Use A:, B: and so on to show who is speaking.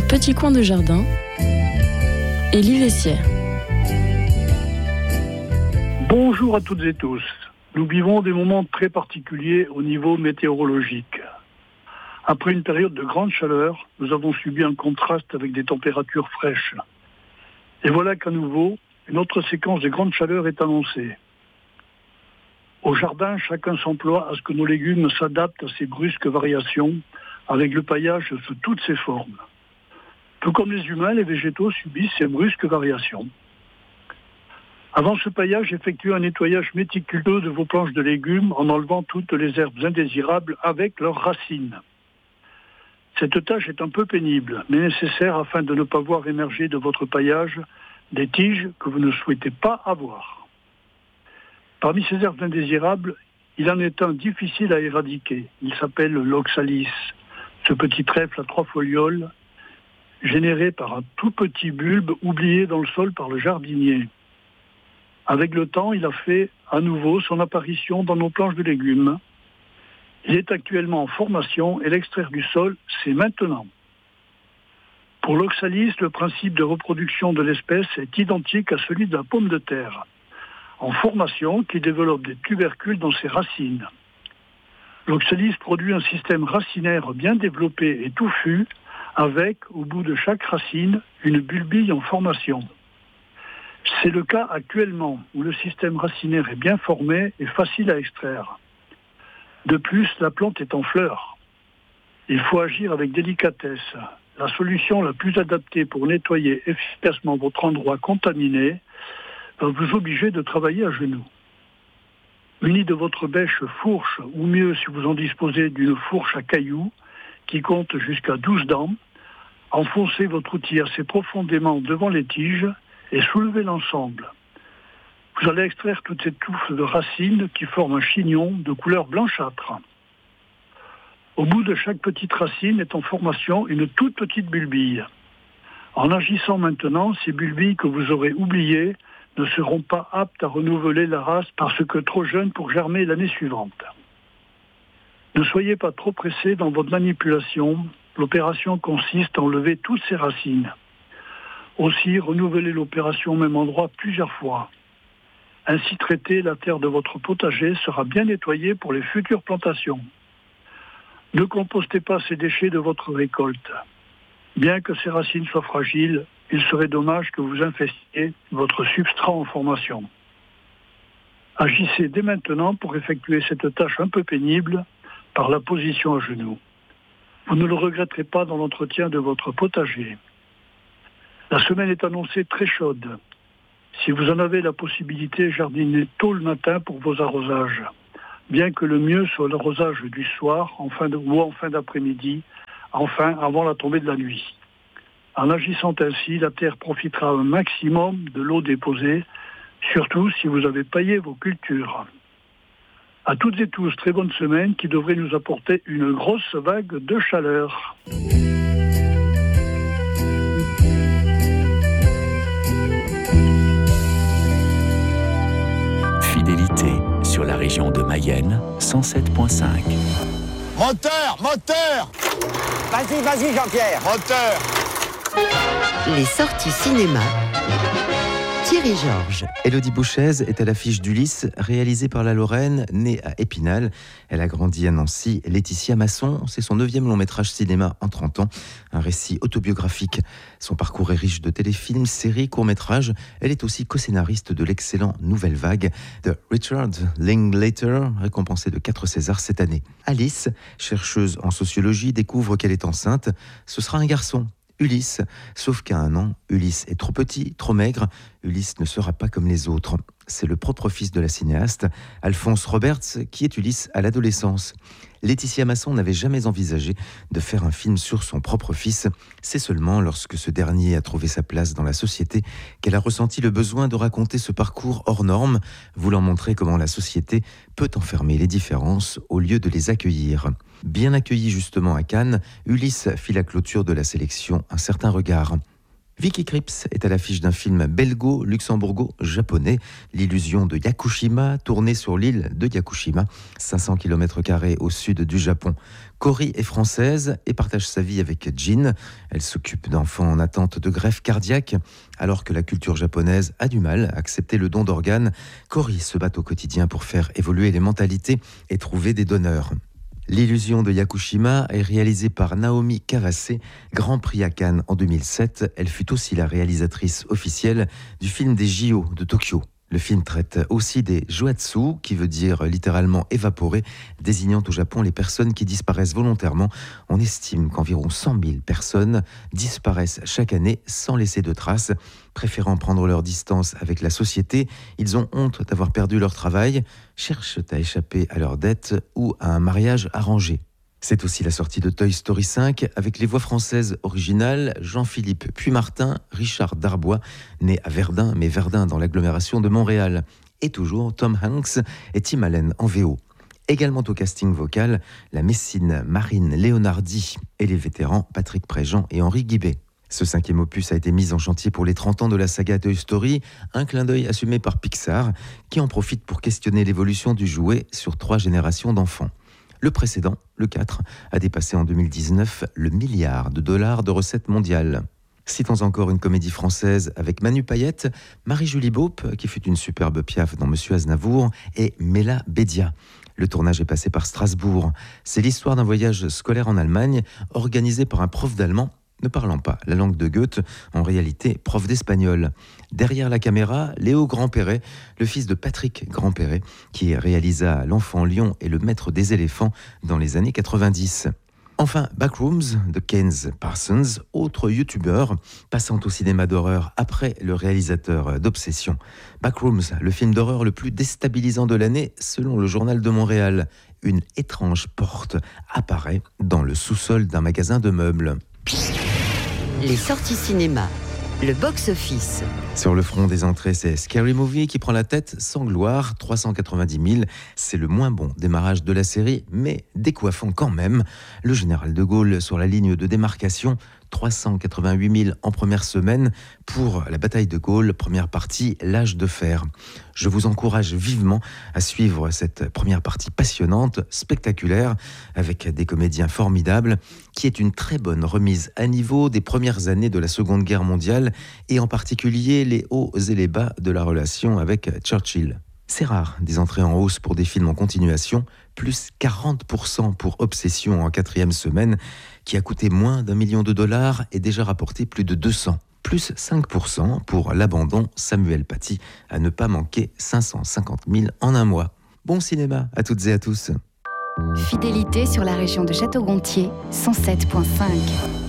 A: petit coin de jardin, Élie Vessière.
B: Bonjour à toutes et tous. Nous vivons des moments très particuliers au niveau météorologique. Après une période de grande chaleur, nous avons subi un contraste avec des températures fraîches. Et voilà qu'à nouveau, une autre séquence de grande chaleur est annoncée. Au jardin, chacun s'emploie à ce que nos légumes s'adaptent à ces brusques variations, avec le paillage sous toutes ses formes. Tout comme les humains, les végétaux subissent ces brusques variations. Avant ce paillage, effectuez un nettoyage méticuleux de vos planches de légumes en enlevant toutes les herbes indésirables avec leurs racines. Cette tâche est un peu pénible, mais nécessaire afin de ne pas voir émerger de votre paillage des tiges que vous ne souhaitez pas avoir. Parmi ces herbes indésirables, il en est un difficile à éradiquer. Il s'appelle l'oxalis, ce petit trèfle à 3 folioles, généré par un tout petit bulbe oublié dans le sol par le jardinier. Avec le temps, il a fait à nouveau son apparition dans nos planches de légumes. Il est actuellement en formation et l'extraire du sol, c'est maintenant. Pour l'oxalis, le principe de reproduction de l'espèce est identique à celui de la pomme de terre, en formation qui développe des tubercules dans ses racines. L'oxalis produit un système racinaire bien développé et touffu, avec, au bout de chaque racine, une bulbille en formation. C'est le cas actuellement, où le système racinaire est bien formé et facile à extraire. De plus, la plante est en fleurs. Il faut agir avec délicatesse. La solution la plus adaptée pour nettoyer efficacement votre endroit contaminé va vous obliger de travailler à genoux. Muni de votre bêche fourche, ou mieux si vous en disposez d'une fourche à cailloux, qui compte jusqu'à 12 dents, enfoncez votre outil assez profondément devant les tiges et soulevez l'ensemble. Vous allez extraire toutes ces touffes de racines qui forment un chignon de couleur blanchâtre. Au bout de chaque petite racine est en formation une toute petite bulbille. En agissant maintenant, ces bulbilles que vous aurez oubliées ne seront pas aptes à renouveler la race parce que trop jeunes pour germer l'année suivante. Ne soyez pas trop pressés dans votre manipulation. L'opération consiste à enlever toutes ces racines. Aussi, renouvelez l'opération au même endroit plusieurs fois. Ainsi traité, la terre de votre potager sera bien nettoyée pour les futures plantations. Ne compostez pas ces déchets de votre récolte. Bien que ces racines soient fragiles, il serait dommage que vous infestiez votre substrat en formation. Agissez dès maintenant pour effectuer cette tâche un peu pénible par la position à genoux. Vous ne le regretterez pas dans l'entretien de votre potager. La semaine est annoncée très chaude. Si vous en avez la possibilité, jardinez tôt le matin pour vos arrosages. Bien que le mieux soit l'arrosage du soir ou en fin d'après-midi, enfin avant la tombée de la nuit. En agissant ainsi, la terre profitera un maximum de l'eau déposée, surtout si vous avez paillé vos cultures. À toutes et tous, très bonne semaine qui devrait nous apporter une grosse vague de chaleur.
C: Fidélité sur la région de Mayenne, 107.5.
D: Moteur! Vas-y, Jean-Pierre. Moteur!
E: Les sorties cinéma. Thierry Georges.
F: Élodie Bouchez est à l'affiche d'Ulysse, réalisée par la Lorraine, née à Épinal. Elle a grandi à Nancy. Laetitia Masson, c'est son 9e long métrage cinéma en 30 ans. Un récit autobiographique. Son parcours est riche de téléfilms, séries, courts-métrages. Elle est aussi co-scénariste de l'excellent Nouvelle Vague de Richard Linklater, récompensé de 4 Césars cette année. Alice, chercheuse en sociologie, découvre qu'elle est enceinte. Ce sera un garçon. Ulysse, sauf qu'à 1 an, Ulysse est trop petit, trop maigre. Ulysse ne sera pas comme les autres. C'est le propre fils de la cinéaste, Alphonse Roberts, qui est Ulysse à l'adolescence. Laetitia Masson n'avait jamais envisagé de faire un film sur son propre fils. C'est seulement lorsque ce dernier a trouvé sa place dans la société qu'elle a ressenti le besoin de raconter ce parcours hors norme, voulant montrer comment la société peut enfermer les différences au lieu de les accueillir. Bien accueilli justement à Cannes, Ulysse fit la clôture de la sélection Un certain regard. Vicky Krieps est à l'affiche d'un film belgo-luxembourgo-japonais, L'illusion de Yakushima, tourné sur l'île de Yakushima, 500 km² au sud du Japon. Cory est française et partage sa vie avec Jin. Elle s'occupe d'enfants en attente de greffe cardiaque. Alors que la culture japonaise a du mal à accepter le don d'organes, Cory se bat au quotidien pour faire évoluer les mentalités et trouver des donneurs. L'illusion de Yakushima est réalisée par Naomi Kawase, Grand Prix à Cannes en 2007. Elle fut aussi la réalisatrice officielle du film des JO de Tokyo. Le film traite aussi des joatsu, qui veut dire littéralement évaporer, désignant au Japon les personnes qui disparaissent volontairement. On estime qu'environ 100 000 personnes disparaissent chaque année sans laisser de traces. Préférant prendre leur distance avec la société, ils ont honte d'avoir perdu leur travail, cherchent à échapper à leurs dettes ou à un mariage arrangé. C'est aussi la sortie de Toy Story 5 avec les voix françaises originales Jean-Philippe Puy-Martin, Richard Darbois, né à Verdun, mais Verdun dans l'agglomération de Montréal. Et toujours Tom Hanks et Tim Allen en VO. Également au casting vocal, la Messine Marine Leonardi et les vétérans Patrick Préjean et Henri Guibet. Ce 5e opus a été mis en chantier pour les 30 ans de la saga Toy Story, un clin d'œil assumé par Pixar, qui en profite pour questionner l'évolution du jouet sur 3 générations d'enfants. Le précédent, le 4, a dépassé en 2019 le $1 milliard de recettes mondiales. Citons encore une comédie française avec Manu Payette, Marie-Julie Beaupe, qui fut une superbe Piaf dans Monsieur Aznavour, et Mela Bédia. Le tournage est passé par Strasbourg. C'est l'histoire d'un voyage scolaire en Allemagne, organisé par un prof d'allemand ne parlant pas la langue de Goethe, en réalité prof d'espagnol. Derrière la caméra, Léo Grandperret, le fils de Patrick Grandperret, qui réalisa L'Enfant Lion et Le Maître des éléphants dans les années 90. Enfin, Backrooms de Keynes Parsons, autre youtubeur, passant au cinéma d'horreur après le réalisateur d'Obsession. Backrooms, le film d'horreur le plus déstabilisant de l'année, selon le Journal de Montréal. Une étrange porte apparaît dans le sous-sol d'un magasin de meubles.
E: Les sorties cinéma, le box-office.
F: Sur le front des entrées, c'est Scary Movie qui prend la tête sans gloire, 390 000. C'est le moins bon démarrage de la série, mais décoiffant quand même. Le général de Gaulle sur la ligne de démarcation, 388 000 en première semaine pour la bataille de Gaulle, première partie, l'âge de fer. Je vous encourage vivement à suivre cette première partie passionnante, spectaculaire, avec des comédiens formidables, qui est une très bonne remise à niveau des premières années de la Seconde Guerre mondiale, et en particulier les hauts et les bas de la relation avec Churchill. C'est rare des entrées en hausse pour des films en continuation, plus 40% pour Obsession en 4e semaine, qui a coûté moins d'1 million et déjà rapporté plus de 200. Plus 5% pour L'Abandon, Samuel Paty, à ne pas manquer 550 000 en un mois. Bon cinéma à toutes et à tous.
A: Fidélité sur la région de Château-Gontier, 107.5.